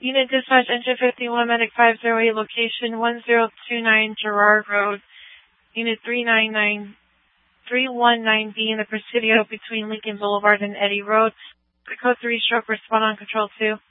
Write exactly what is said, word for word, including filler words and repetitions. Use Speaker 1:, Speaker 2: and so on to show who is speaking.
Speaker 1: Unit Dispatch, Engine fifty-one, Medic five oh eight, location one zero two nine Gerard Road, Unit three nine nine, three one nine B in the Presidio between Lincoln Boulevard and Eddy Road. The code three stroke, respond on control two.